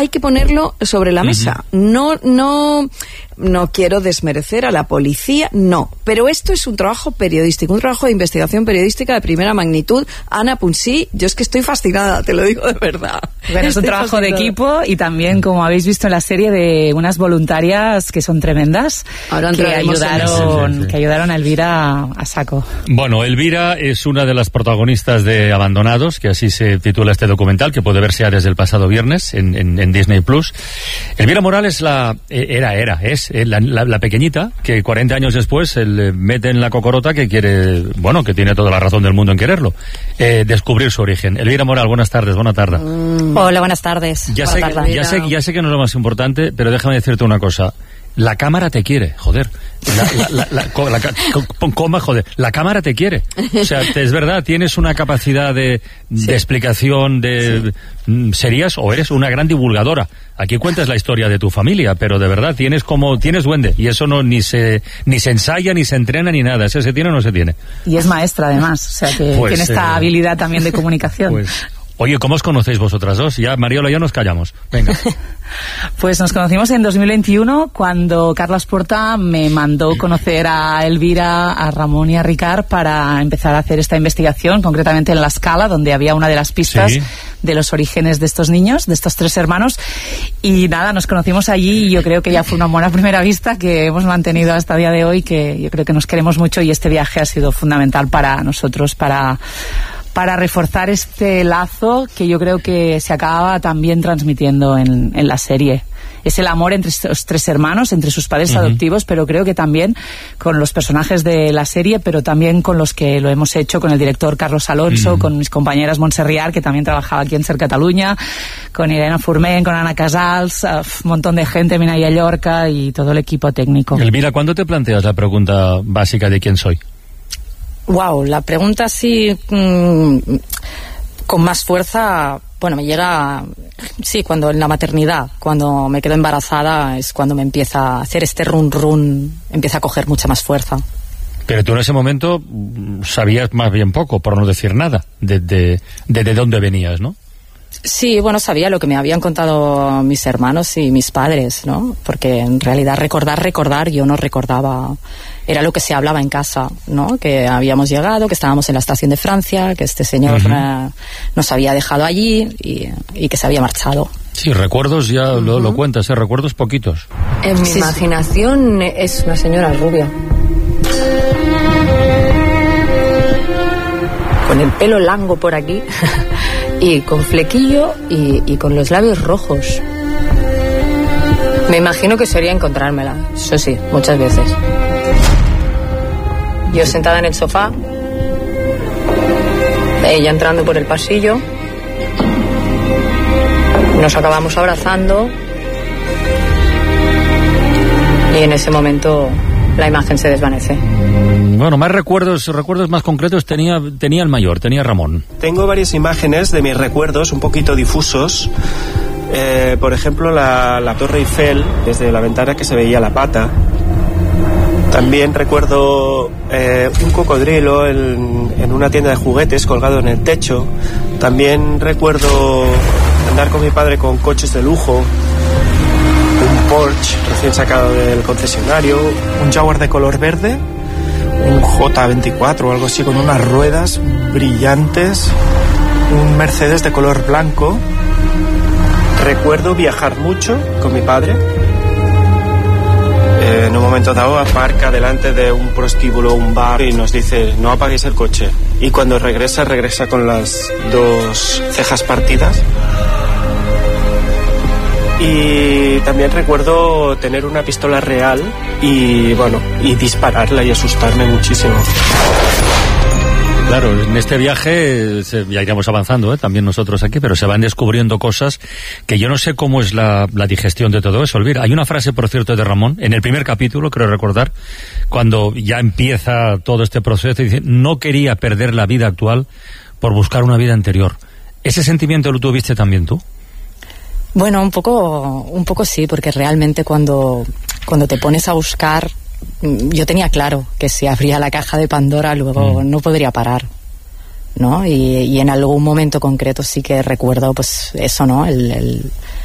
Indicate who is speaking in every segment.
Speaker 1: hay que ponerlo sobre la mesa. No quiero desmerecer a la policía, no. Pero esto es un trabajo periodístico, un trabajo de investigación periodística de primera magnitud. Ana Punsí, yo es que estoy fascinada, te lo digo de verdad.
Speaker 2: Bueno, es un trabajo de equipo y también, como habéis visto en la serie, de unas voluntarias que son tremendas, que ayudaron a Elvira a saco.
Speaker 3: Bueno, Elvira es una de las protagonistas de Abandonados, que así se titula este documental, que puede verse ya desde el pasado viernes en Disney Plus. Elvira Morales es la pequeñita que 40 años después le mete en la cocorota que quiere, bueno, que tiene toda la razón del mundo en quererlo, descubrir su origen. Elvira Morales, buenas tardes, buena tarde.
Speaker 4: Hola, buenas tardes.
Speaker 3: Ya sé que no es lo más importante, pero déjame decirte una cosa. La cámara te quiere, joder. La cámara te quiere. O sea, es verdad, tienes una capacidad de explicación, serías o eres una gran divulgadora. Aquí cuentas la historia de tu familia, pero de verdad tienes duende, y eso ni se ensaya, ni se entrena, ni nada. ¿Ese se tiene o no se tiene?
Speaker 2: Y es maestra, además, o sea que tiene esta habilidad también de comunicación.
Speaker 3: Oye, ¿cómo os conocéis vosotras dos? Ya, Mariola y yo nos callamos. Venga.
Speaker 2: Pues nos conocimos en 2021 cuando Carlos Porta me mandó conocer a Elvira, a Ramón y a Ricard para empezar a hacer esta investigación, concretamente en La Scala, donde había una de las pistas de los orígenes de estos niños, de estos 3 hermanos. Y nada, nos conocimos allí y yo creo que ya fue una buena primera vista que hemos mantenido hasta el día de hoy, que yo creo que nos queremos mucho y este viaje ha sido fundamental para nosotros, para reforzar este lazo que yo creo que se acaba también transmitiendo en la serie. Es el amor entre estos 3 hermanos, entre sus padres adoptivos, pero creo que también con los personajes de la serie, pero también con los que lo hemos hecho, con el director Carlos Alonso, con mis compañeras Montse Riar, que también trabajaba aquí en Ser Catalunya, con Irene Forment, con Ana Casals, un montón de gente, Mireia Llorca y todo el equipo técnico.
Speaker 3: Elvira, ¿cuándo te planteas la pregunta básica de quién soy?
Speaker 4: Wow, la pregunta sí con más fuerza, bueno, me llega, cuando en la maternidad, cuando me quedo embarazada, es cuando me empieza a hacer este run, empieza a coger mucha más fuerza.
Speaker 3: Pero tú en ese momento sabías más bien poco, por no decir nada, de dónde venías, ¿no?
Speaker 4: Sí, bueno, sabía lo que me habían contado mis hermanos y mis padres, ¿no? Porque en realidad recordar, yo no recordaba. Era lo que se hablaba en casa, ¿no? Que habíamos llegado, que estábamos en la estación de Francia, que este señor nos había dejado allí y que se había marchado.
Speaker 3: Sí, recuerdos ya lo cuentas, recuerdos poquitos.
Speaker 1: En mi imaginación es una señora rubia. Con el pelo largo por aquí y con flequillo y con los labios rojos. Me imagino que sería encontrármela, eso sí, muchas veces. Yo sentada en el sofá, ella entrando por el pasillo, nos acabamos abrazando y en ese momento la imagen se desvanece.
Speaker 3: Bueno, más recuerdos más concretos tenía el mayor, tenía Ramón.
Speaker 5: Tengo varias imágenes de mis recuerdos un poquito difusos. Por ejemplo, la Torre Eiffel, desde la ventana que se veía la pata. También recuerdo un cocodrilo en una tienda de juguetes colgado en el techo. También recuerdo andar con mi padre con coches de lujo, un Porsche recién sacado del concesionario, un Jaguar de color verde, un J24 o algo así con unas ruedas brillantes, un Mercedes de color blanco. Recuerdo viajar mucho con mi padre. En un momento dado aparca delante de un prostíbulo, un bar, y nos dice: no apaguéis el coche. Y cuando regresa con las 2 cejas partidas. Y también recuerdo tener una pistola real y dispararla y asustarme muchísimo.
Speaker 3: Claro, en este viaje ya iremos avanzando, también nosotros aquí, pero se van descubriendo cosas que yo no sé cómo es la digestión de todo eso. Elvira, hay una frase, por cierto, de Ramón, en el primer capítulo, creo recordar, cuando ya empieza todo este proceso, y dice: no quería perder la vida actual por buscar una vida anterior. ¿Ese sentimiento lo tuviste también tú?
Speaker 4: Bueno, un poco sí, porque realmente cuando te pones a buscar, yo tenía claro que si abría la caja de Pandora luego no podría parar, ¿no? Y en algún momento concreto sí que recuerdo, pues eso, ¿no?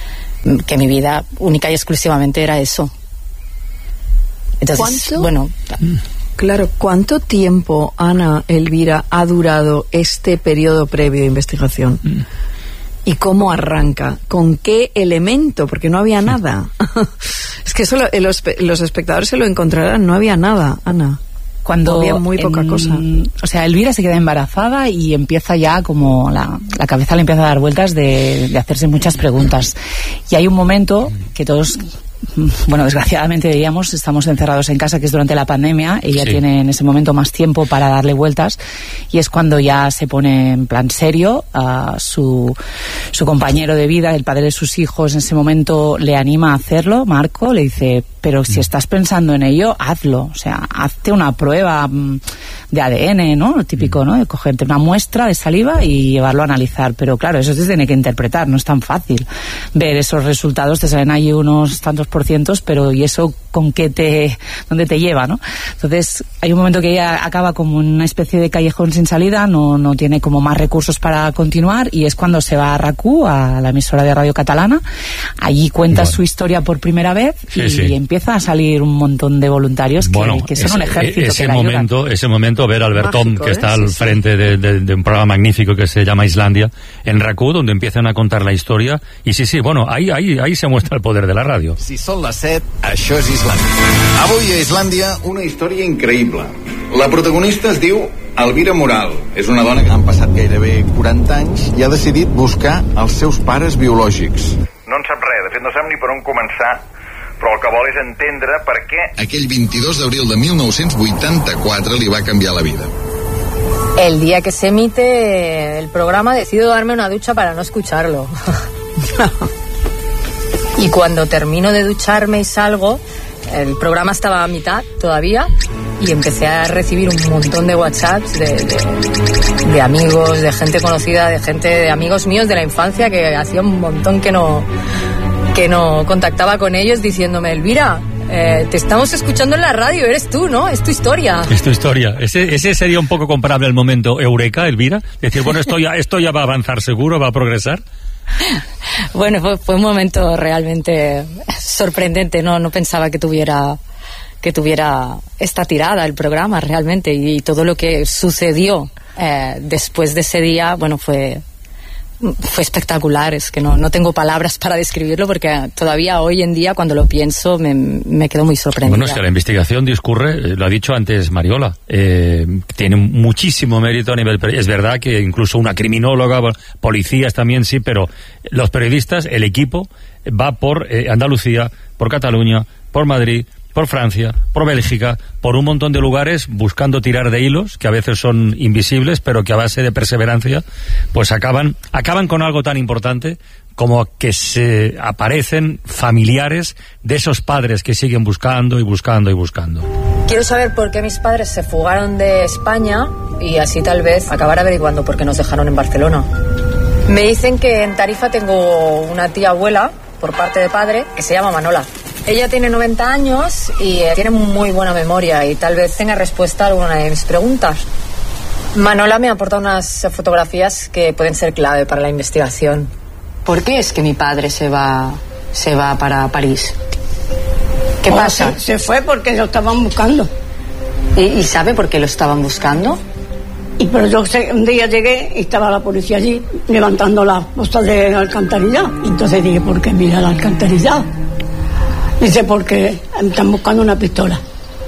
Speaker 4: que mi vida única y exclusivamente era eso. Entonces,
Speaker 6: ¿cuánto?
Speaker 4: Bueno,
Speaker 6: claro, ¿cuánto tiempo, Ana, Elvira, ha durado este periodo previo de investigación? ¿Y cómo arranca? ¿Con qué elemento? Porque no había nada. Es que eso los espectadores se lo encontrarán, no había nada, Ana.
Speaker 2: Cuando
Speaker 6: había muy poca cosa.
Speaker 2: O sea, Elvira se queda embarazada y empieza ya como la cabeza le empieza a dar vueltas de hacerse muchas preguntas. Y hay un momento que todos, bueno, desgraciadamente diríamos, estamos encerrados en casa, que es durante la pandemia. Ella tiene en ese momento más tiempo para darle vueltas, y es cuando ya se pone en plan serio. Su compañero de vida, el padre de sus hijos, en ese momento le anima a hacerlo. Marco le dice: pero si estás pensando en ello, hazlo. O sea, hazte una prueba de ADN, ¿no? Lo típico, ¿no? De cogerte una muestra de saliva y llevarlo a analizar. Pero claro, eso se tiene que interpretar, no es tan fácil ver esos resultados. Te salen ahí unos tantos %, pero ¿y eso con qué dónde te lleva, no? Entonces, hay un momento que ella acaba como una especie de callejón sin salida, no tiene como más recursos para continuar, y es cuando se va a RAC1, a la emisora de radio catalana. Allí cuenta su historia por primera vez y empieza a salir un montón de voluntarios que son un ejército.
Speaker 3: Ese momento, ver a Albertom,
Speaker 6: mágico,
Speaker 3: que está al frente de un programa magnífico que se llama Islandia, en RAC1, donde empiezan a contar la historia, y bueno, ahí se muestra el poder de la ràdio.
Speaker 7: Si són les 7, això és Islàndia. Avui a Islàndia, una història increïble. La protagonista es diu Elvira Moral. És una dona que han passat gairebé 40 anys i ha decidit buscar els seus pares biològics.
Speaker 8: No en sap res, de fet no sap ni per on començar, però el que vol és entendre per què...
Speaker 7: Aquell 22 d'abril de 1984 li va canviar la vida.
Speaker 1: El día que se emite el programa decido darme una ducha para no escucharlo. Y cuando termino de ducharme y salgo, el programa estaba a mitad todavía, y empecé a recibir un montón de WhatsApps de amigos, de gente conocida, de amigos míos de la infancia, que hacía un montón que no contactaba con ellos, diciéndome: Elvira, te estamos escuchando en la radio, eres tú, ¿no? Es tu historia.
Speaker 3: Es tu historia. Ese sería un poco comparable al momento Eureka, Elvira. Decir, bueno, esto ya va a avanzar seguro, va a progresar.
Speaker 4: Bueno, fue un momento realmente sorprendente. No pensaba que tuviera esta tirada el programa realmente, y todo lo que sucedió después de ese día, bueno, fue espectacular. Es que no tengo palabras para describirlo, porque todavía hoy en día, cuando lo pienso, me quedo muy sorprendida.
Speaker 3: Bueno, es que la investigación discurre, lo ha dicho antes Mariola, tiene muchísimo mérito a nivel... Es verdad que incluso una criminóloga, policías también sí, pero los periodistas, el equipo, va por Andalucía, por Cataluña, por Madrid, por Francia, por Bélgica, por un montón de lugares, buscando tirar de hilos que a veces son invisibles, pero que a base de perseverancia pues acaban con algo tan importante como que se aparecen familiares de esos padres que siguen buscando y buscando y buscando.
Speaker 1: Quiero saber por qué mis padres se fugaron de España, y así tal vez acabar averiguando por qué nos dejaron en Barcelona. Me dicen que en Tarifa tengo una tía abuela, por parte de padre, que se llama Manola. Ella tiene 90 años y tiene muy buena memoria, y tal vez tenga respuesta a alguna de mis preguntas. Manola me aporta unas fotografías que pueden ser clave para la investigación. ¿Por qué es que mi padre se va para París? ¿Qué pasa?
Speaker 9: Se fue porque lo estaban buscando.
Speaker 1: ¿Y sabe por qué lo estaban buscando?
Speaker 9: Pero yo un día llegué y estaba la policía allí levantando las cosas de la alcantarillado. Y entonces dije: ¿por qué mira la alcantarillado? Dice: porque están buscando una pistola.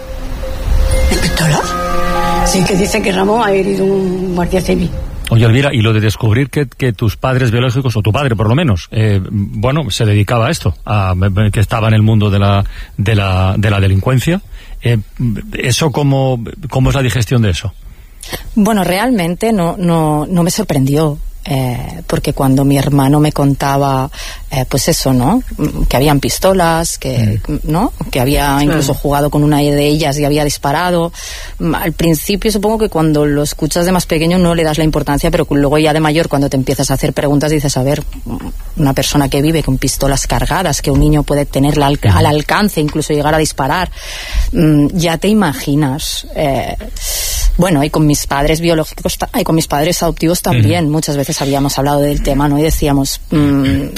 Speaker 9: ¿Una pistola? Sí, que dice que Ramón ha herido un guardia civil.
Speaker 3: Oye, Elvira, y lo de descubrir que tus padres biológicos, o tu padre por lo menos, bueno, se dedicaba a esto, que estaba en el mundo de la delincuencia, ¿eso cómo es la digestión de eso?
Speaker 4: Bueno, realmente no me sorprendió. Porque cuando mi hermano me contaba, pues eso, ¿no? Que habían pistolas, ¿no? Que había incluso jugado con una de ellas y había disparado. Al principio supongo que cuando lo escuchas de más pequeño no le das la importancia, pero luego ya de mayor, cuando te empiezas a hacer preguntas, dices: a ver, una persona que vive con pistolas cargadas, que un niño puede tenerla al alcance, incluso llegar a disparar, ya te imaginas Bueno, y con mis padres biológicos y con mis padres adoptivos también. Muchas veces habíamos hablado del tema, ¿no? Y decíamos, en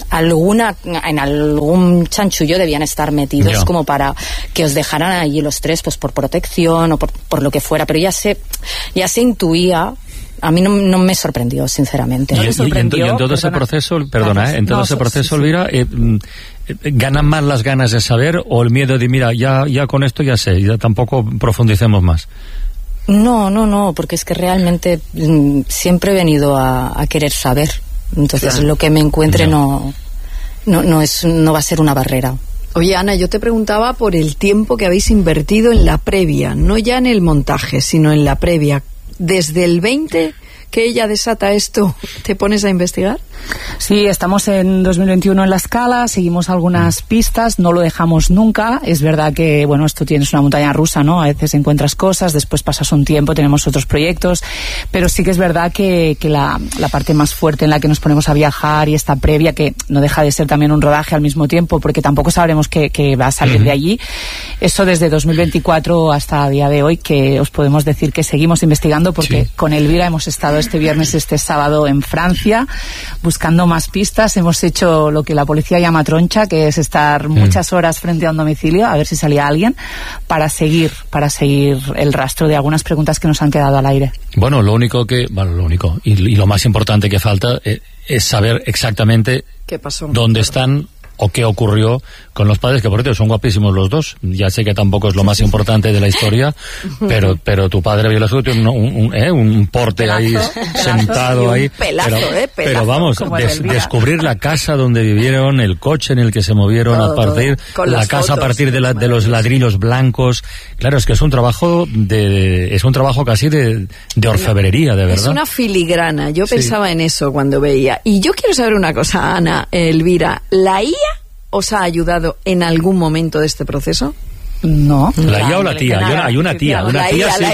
Speaker 4: algún chanchullo debían estar metidos como para que os dejaran allí los tres, pues por protección o por lo que fuera. Pero ya se intuía. A mí no me sorprendió, sinceramente.
Speaker 3: Y en todo ese proceso, Elvira, ¿ganan más las ganas de saber o el miedo de, mira, ya con esto ya sé, ya tampoco profundicemos más?
Speaker 4: No, porque es que realmente siempre he venido a querer saber. Entonces lo que me encuentre no va a ser una barrera.
Speaker 6: Oye, Ana, yo te preguntaba por el tiempo que habéis invertido en la previa, no ya en el montaje, sino en la previa. Desde el 20 que ella desata esto, ¿te pones a investigar?
Speaker 2: Sí, estamos en 2021 en La Scala, seguimos algunas pistas, no lo dejamos nunca. Es verdad que, bueno, esto tienes una montaña rusa, ¿no? A veces encuentras cosas, después pasas un tiempo, tenemos otros proyectos, pero sí que es verdad que la parte más fuerte en la que nos ponemos a viajar y esta previa, que no deja de ser también un rodaje al mismo tiempo, porque tampoco sabremos qué va a salir de allí. Eso desde 2024 hasta el día de hoy, que os podemos decir que seguimos investigando, porque con Elvira hemos estado este viernes, este sábado en Francia, buscando más pistas. Hemos hecho lo que la policía llama troncha, que es estar muchas horas frente a un domicilio a ver si salía alguien, para seguir el rastro de algunas preguntas que nos han quedado al aire.
Speaker 3: Bueno, lo único y lo más importante que falta es saber exactamente
Speaker 6: qué pasó,
Speaker 3: dónde están o qué ocurrió con los padres, que por cierto son guapísimos los dos. Ya sé que tampoco es lo más importante de la historia, pero tu padre biológico tiene un porte pelazo, ahí sentado ahí. Pero vamos, descubrir la casa donde vivieron, el coche en el que se movieron a partir, la casa fotos, a partir de los ladrillos blancos. Claro, es que es un trabajo casi de orfebrería, de verdad.
Speaker 6: Es una filigrana. Yo pensaba en eso cuando veía. Y yo quiero saber una cosa, Ana, Elvira, ¿la IA os ha ayudado en algún momento de este proceso?
Speaker 2: No.
Speaker 3: ¿La IA o la tía? Hay una tía.
Speaker 6: La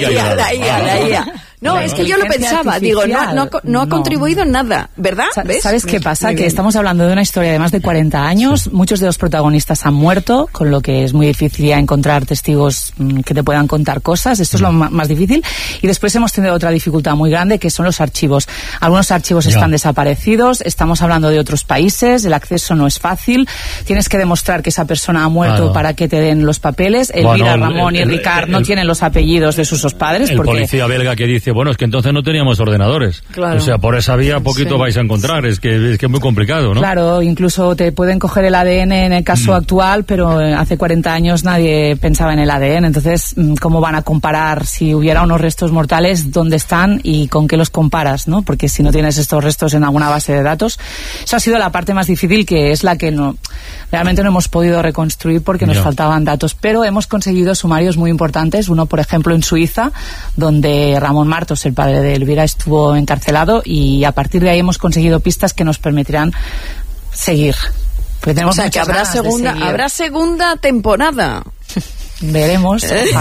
Speaker 6: IA. No, es que yo lo pensaba, digo, no ha contribuido en nada, ¿verdad? ¿Ves?
Speaker 2: ¿Sabes qué pasa? Que estamos hablando de una historia de más de 40 años, muchos de los protagonistas han muerto, con lo que es muy difícil ya encontrar testigos que te puedan contar cosas, esto es lo más difícil, y después hemos tenido otra dificultad muy grande, que son los archivos. Algunos archivos están desaparecidos, estamos hablando de otros países, el acceso no es fácil, tienes que demostrar que esa persona ha muerto para que te den los papeles. Elvira, Ramón y Ricard no tienen los apellidos de sus dos padres.
Speaker 3: El policía belga que dice, bueno, es que entonces no teníamos ordenadores. Claro. O sea, por esa vía poquito vais a encontrar. Es que es muy complicado, ¿no?
Speaker 2: Claro, incluso te pueden coger el ADN en el caso actual, pero hace 40 años nadie pensaba en el ADN. Entonces, ¿cómo van a comparar si hubiera unos restos mortales, dónde están y con qué los comparas, ¿no? Porque si no tienes estos restos en alguna base de datos, eso ha sido la parte más difícil, que es la que realmente no hemos podido reconstruir porque nos faltaban datos. Pero hemos conseguido sumarios muy importantes. Uno, por ejemplo, en Suiza, donde Ramón Martos, el padre de Elvira, estuvo encarcelado, y a partir de ahí hemos conseguido pistas que nos permitirán seguir.
Speaker 6: O sea, que habrá segunda temporada.
Speaker 2: Veremos.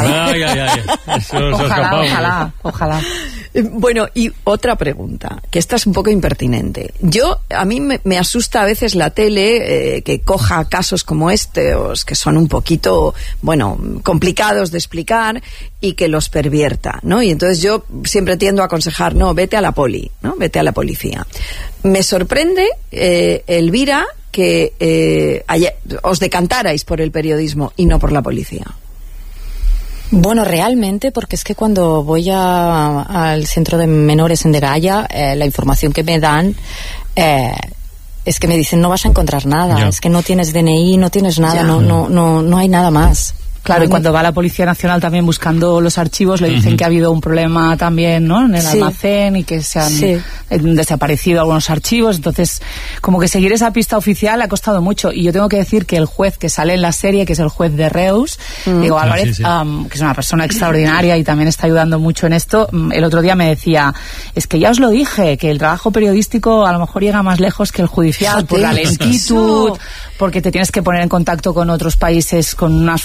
Speaker 2: Ojalá.
Speaker 6: Bueno, y otra pregunta, que esta es un poco impertinente. A mí me asusta a veces la tele que coja casos como estos, que son un poquito, complicados de explicar, y que los pervierta, ¿no? Y entonces yo siempre tiendo a aconsejar, vete a la vete a la policía. Me sorprende, Elvira, que os decantarais por el periodismo y no por la policía.
Speaker 4: Bueno, realmente, porque es que cuando voy al centro de menores en Degaya, la información que me dan es que me dicen, no vas a encontrar nada, es que no tienes DNI, no tienes nada, no hay nada más.
Speaker 2: Claro, y cuando va la Policía Nacional también buscando los archivos, le dicen que ha habido un problema también, ¿no?, en el almacén, y que se han desaparecido algunos archivos. Entonces, como que seguir esa pista oficial ha costado mucho. Y yo tengo que decir que el juez que sale en la serie, que es el juez de Reus, Diego Álvarez, que es una persona extraordinaria y también está ayudando mucho en esto, el otro día me decía, es que ya os lo dije, que el trabajo periodístico a lo mejor llega más lejos que el judicial, por la lentitud, porque te tienes que poner en contacto con otros países con unas formas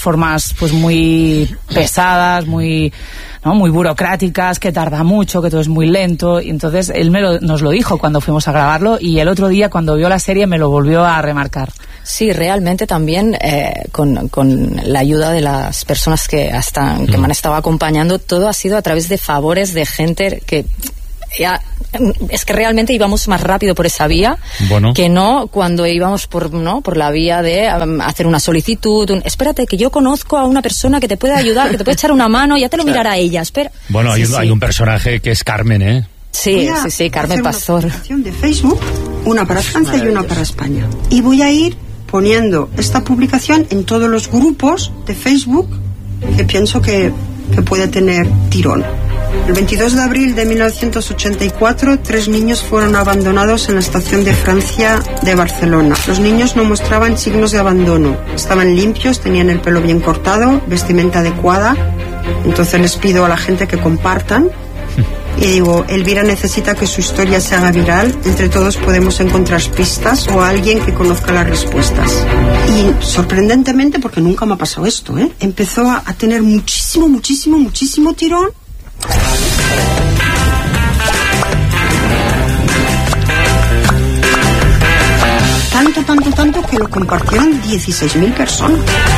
Speaker 2: cosas pues muy pesadas, muy burocráticas, que tarda mucho, que todo es muy lento. Y entonces él nos lo dijo cuando fuimos a grabarlo, y el otro día cuando vio la serie me lo volvió a remarcar.
Speaker 4: Sí, realmente también con la ayuda de las personas que me han estado acompañando, todo ha sido a través de favores de gente que es que realmente íbamos más rápido por esa vía que no cuando íbamos por la vía de hacer una solicitud, espérate que yo conozco a una persona que te puede ayudar, que te puede echar una mano, ya te lo mirará ella, espera.
Speaker 3: Bueno, hay un personaje que es Carmen, ¿eh?
Speaker 4: Sí, Carmen Pastor.
Speaker 10: Una publicación de Facebook, una para Francia y una para España. Y voy a ir poniendo esta publicación en todos los grupos de Facebook que pienso que puede tener tirón. El 22 de abril de 1984, 3 niños fueron abandonados en la estación de Francia de Barcelona. Los niños no mostraban signos de abandono. Estaban limpios, tenían el pelo bien cortado, vestimenta adecuada. Entonces les pido a la gente que compartan. Y digo, Elvira necesita que su historia se haga viral. Entre todos podemos encontrar pistas o a alguien que conozca las respuestas. Y sorprendentemente, porque nunca me ha pasado esto, empezó a tener muchísimo tirón. Tanto que lo compartieron 16.000 personas.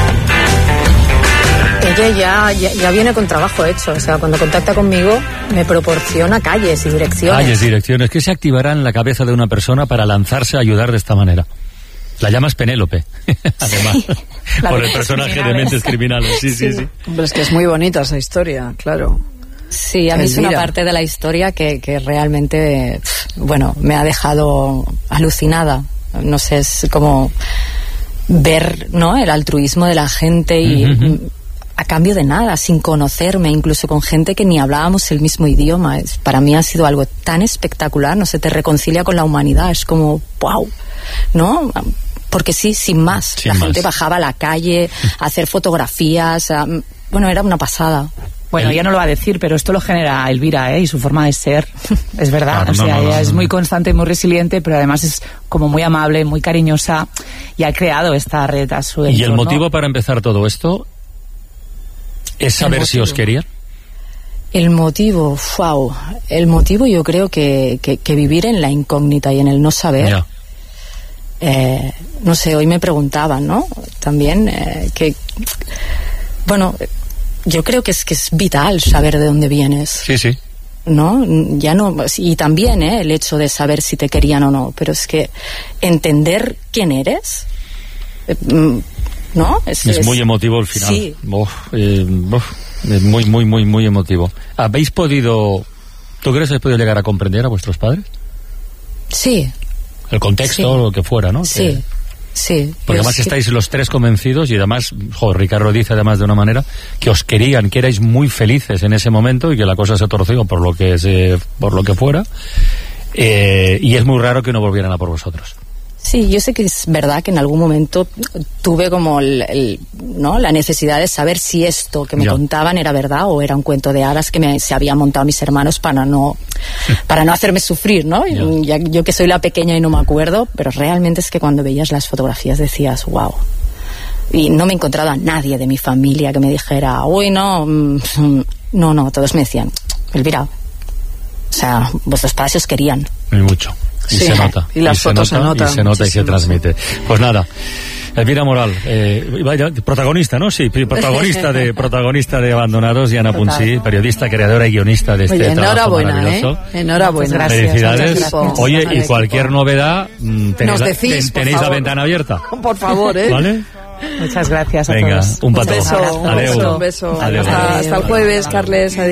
Speaker 1: Ella ya viene con trabajo hecho, o sea, cuando contacta conmigo me proporciona calles y direcciones.
Speaker 3: ¿Qué se activará en la cabeza de una persona para lanzarse a ayudar de esta manera? La llamas Penélope, además, por el personaje de Mentes Criminales. Sí.
Speaker 6: Hombre, es que es muy bonita esa historia, claro.
Speaker 4: Sí, a mí es una parte de la historia que realmente, me ha dejado alucinada. No sé, es como ver, ¿no?, el altruismo de la gente y a cambio de nada, sin conocerme, incluso con gente que ni hablábamos el mismo idioma. Para mí ha sido algo tan espectacular, no sé, te reconcilia con la humanidad, es como, wow, ¿no? Porque sí, sin más. La gente bajaba a la calle a hacer fotografías, era una pasada.
Speaker 2: Bueno, ella no lo va a decir, pero esto lo genera Elvira, y su forma de ser. Es verdad, claro, ella es muy constante y muy resiliente, pero además es como muy amable, muy cariñosa, y ha creado esta red a su entorno.
Speaker 3: ¿Y el motivo para empezar todo esto es saber si os querían?
Speaker 4: El motivo yo creo que vivir en la incógnita y en el no saber. No sé, hoy me preguntaban, ¿no? También yo creo que es vital saber de dónde vienes. Sí. ¿No? Ya no, y también el hecho de saber si te querían o no, pero es que entender quién eres, ¿no?
Speaker 3: Es muy emotivo el final. Sí. Es muy emotivo. ¿Tú crees que habéis podido llegar a comprender a vuestros padres?
Speaker 4: Sí.
Speaker 3: El contexto, lo que fuera, ¿no?
Speaker 4: Sí. Sí.
Speaker 3: Porque además estáis los tres convencidos y además, Ricardo dice además de una manera que os querían, que erais muy felices en ese momento y que la cosa se torció por lo que fuera, y es muy raro que no volvieran a por vosotros.
Speaker 4: Sí, yo sé que es verdad que en algún momento tuve como ¿no?, la necesidad de saber si esto que me contaban era verdad o era un cuento de hadas que se habían montado mis hermanos para no hacerme sufrir, ¿no? Yo que soy la pequeña y no me acuerdo, pero realmente es que cuando veías las fotografías decías, wow. Y no me encontraba nadie de mi familia que me dijera, uy, no, todos me decían, Elvira, o sea, vuestros padres os querían.
Speaker 3: Muy mucho. Y se nota.
Speaker 6: Y las fotos se notan.
Speaker 3: Y se nota y se transmite. Pues nada, Elvira Moral, protagonista, ¿no? Sí, protagonista de Abandonados, y Ana Punsí, periodista, creadora y guionista de este trabajo maravilloso.
Speaker 6: Enhorabuena.
Speaker 2: Gracias.
Speaker 3: Felicidades. Oye, y cualquier novedad, tenéis la ventana abierta.
Speaker 6: Por favor,
Speaker 3: ¿Vale?
Speaker 2: Muchas gracias a
Speaker 3: todos. Venga, un pato.
Speaker 6: Un beso.
Speaker 3: Adeu.
Speaker 6: Un beso. Hasta el jueves, Carles. Adiós.